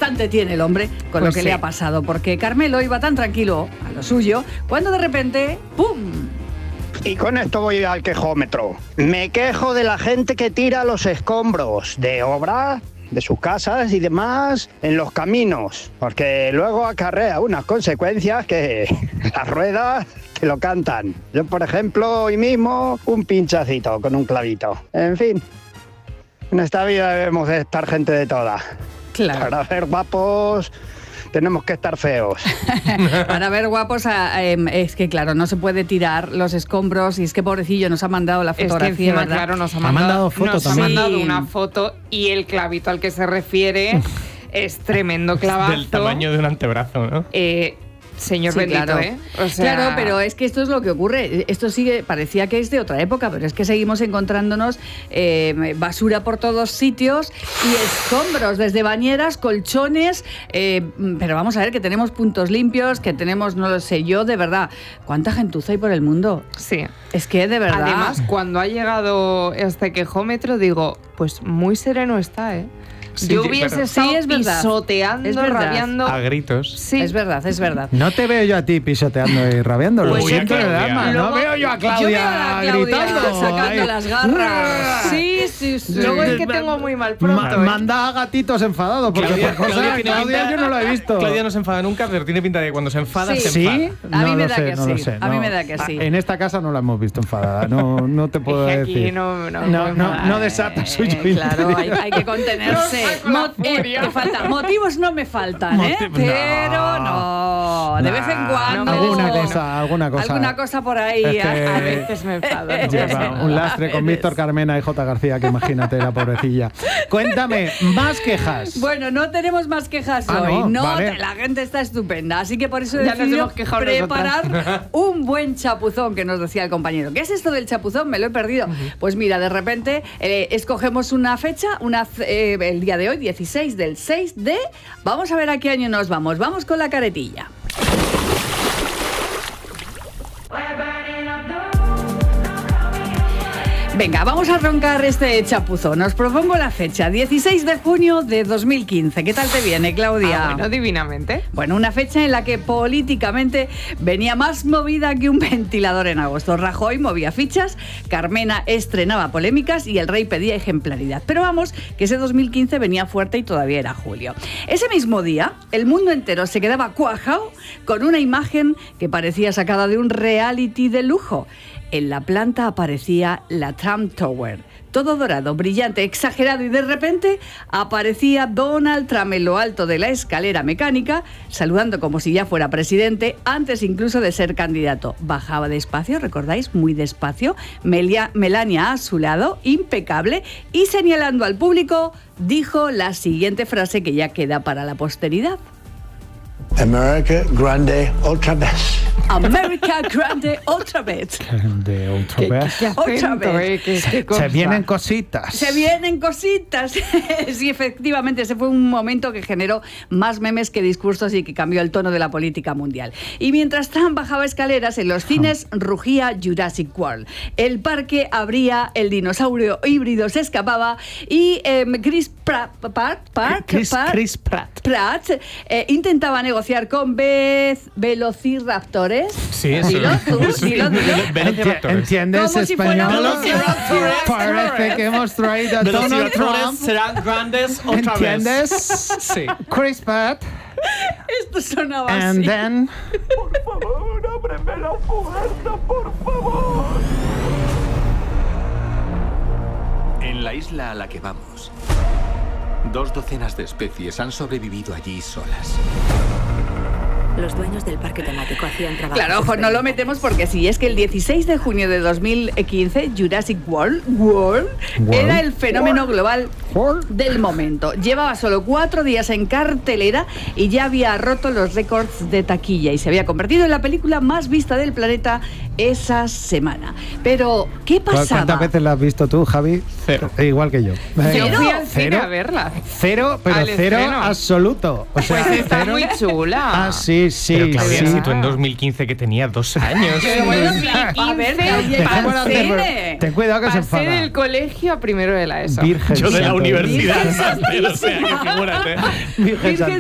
bastante tiene el hombre con lo que le ha pasado, porque Carmelo iba tan tranquilo a lo suyo, cuando de repente, ¡pum! Y con esto voy al quejómetro. Me quejo de la gente que tira los escombros de obra de sus casas y demás en los caminos, porque luego acarrea unas consecuencias que las ruedas te lo cantan. Yo, por ejemplo, hoy mismo un pinchacito con un clavito. En fin, en esta vida debemos de estar gente de toda. Claro. Para ver guapos tenemos que estar feos. Para ver guapos, es que claro, no se puede tirar los escombros, y es que pobrecillo nos ha mandado la fotografía, es que encima, ¿verdad? claro, nos ha mandado Sí. una foto, y el clavito al que se refiere es tremendo clavazo. Del tamaño de un antebrazo, ¿no? Señor Sí, bendito, claro. O sea... Claro, pero es que esto es lo que ocurre. Esto sigue, parecía que es de otra época, pero es que seguimos encontrándonos basura por todos sitios y escombros, desde bañeras, colchones, pero vamos a ver que tenemos puntos limpios, que tenemos, no lo sé yo, de verdad, ¿cuánta gentuza hay por el mundo? Sí. Es que de verdad... Además, cuando ha llegado este quejómetro, digo, pues muy sereno está, ¿eh? Sí, yo hubiese estado pisoteando, es verdad. rabiando. A gritos. Sí. Es verdad, es verdad. No te veo yo a ti pisoteando y rabiando. Pues Lo sí, siento, Claudia. Dama. No veo yo a Claudia, Yo veo a Claudia gritando. sacando Ahí. las garras. Sí, sí, sí. Luego es que tengo muy mal pronto. Manda a gatitos enfadados, porque Claudia, por cosas tiene Claudia pinta- yo no lo he visto. Claudia no se enfada nunca, pero tiene pinta de que cuando se enfada, Sí. se ¿Sí? enfada. A mí me lo da sé, que no lo sí. sé, A mí no. me da que sí. En esta casa no la hemos visto enfadada, no te puedo Es que aquí decir. No desata suyo Claro, hay que contenerse. Me falta. Motivos no me faltan, pero no. De vez en cuando. Alguna cosa. Alguna cosa por ahí. Es que A veces me enfado. Lleva un lastre con Víctor Carmena y J. García, que imagínate, la pobrecilla. Cuéntame, más quejas. Bueno, no tenemos más quejas hoy. No, vale. La gente está estupenda. Así que por eso he Ya nos decidido hemos quejado preparar un buen chapuzón, que nos decía el compañero. ¿Qué es esto del chapuzón? Me lo he perdido. Pues mira, de repente escogemos una fecha, el día de hoy, 16 del 6 de... Vamos a ver a qué año nos vamos. Vamos con la caretilla. Venga, vamos a roncar este chapuzón. Os propongo la fecha, 16 de junio de 2015. ¿Qué tal te viene, Claudia? Bueno, divinamente. Bueno, una fecha en la que políticamente venía más movida que un ventilador en agosto. Rajoy movía fichas, Carmena estrenaba polémicas y el rey pedía ejemplaridad. Pero vamos, que ese 2015 venía fuerte y todavía era julio. Ese mismo día, el mundo entero se quedaba cuajao con una imagen que parecía sacada de un reality de lujo. En la planta aparecía la Trump Tower. Todo dorado, brillante, exagerado, y de repente aparecía Donald Trump en lo alto de la escalera mecánica, saludando como si ya fuera presidente, antes incluso de ser candidato. Bajaba despacio, ¿recordáis? Muy despacio. Melania a su lado, impecable, y señalando al público, dijo la siguiente frase que ya queda para la posteridad. America Grande otra vez. America Grande otra vez. De otra vez. ¿Qué Otra acento, vez. qué cosa. Se vienen cositas. Se vienen cositas. Sí, efectivamente, ese fue un momento que generó más memes que discursos y que cambió el tono de la política mundial. Y mientras Trump bajaba escaleras, en los cines rugía Jurassic World. El parque abría, el dinosaurio híbrido se escapaba y Chris Pratt intentaba negociar con velociraptores. Sí, eso. Dilo tú, dilo. Velociraptores. ¿Entiendes Como si fuera español? velociraptores. Parece que hemos traído a Donald Trump. serán grandes otra ¿Entiendes? Sí. Chris Pratt. Esto sonaba And así. then... Por favor, ábreme la puerta, por favor. En la isla a la que vamos, 2 docenas de especies han sobrevivido allí solas. Los dueños del parque temático hacían trabajo. Claro, ojo, no lo metemos porque sí, es que el 16 de junio de 2015, Jurassic World era el fenómeno global del momento. Llevaba solo 4 días en cartelera y ya había roto los récords de taquilla y se había convertido en la película más vista del planeta esa semana. Pero, ¿qué pasaba? ¿Cuántas veces la has visto tú, Javi? 0. Igual que yo. Yo fui al cine ¿Cero? a verla. Cero, pero Al cero estreno. absoluto. O sea, Pues está cero. muy chula. Ah, sí, sí. Pero Claudia, sí. si tú en 2015 que tenía 2 años. Pero bueno, A ver, Claudia, Dejémoslo al hacer, cine. ten cuidado que se pasé enfada. del colegio a primero de la ESO. Virgen Yo de la Santa. universidad, o sea, que figúrate. Virgen Santa.